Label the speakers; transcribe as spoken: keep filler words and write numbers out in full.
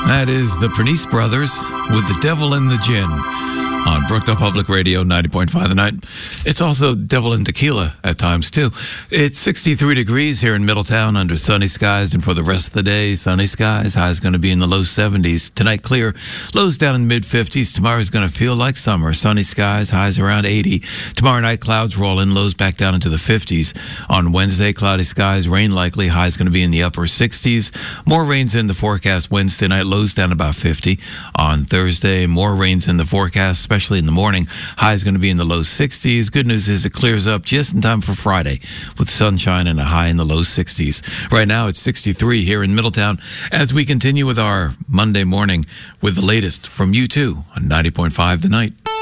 Speaker 1: That is the Pernice Brothers with The Devil in the Gin on Brookdale Public Radio, ninety point five The Night. It's also Devil in Tequila at times, too. It's sixty-three degrees here in Middletown under sunny skies, and for the rest of the day, sunny skies. High is going to be in the low seventies. Tonight, clear. Lows down in the mid-fifties. Tomorrow is going to feel like summer. Sunny skies, highs around eighty. Tomorrow night, clouds roll in, lows back down into the fifties. On Wednesday, cloudy skies, rain likely. High is going to be in the upper sixties. More rains in the forecast Wednesday night, lows down about fifty. On Thursday, more rains in the forecast, especially in the morning. High is going to be in the low sixties. Good news is it clears up just in time for Friday with sunshine and a high in the low sixties. Right now it's sixty-three here in Middletown as we continue with our Monday morning with the latest from U two on ninety point five The Night.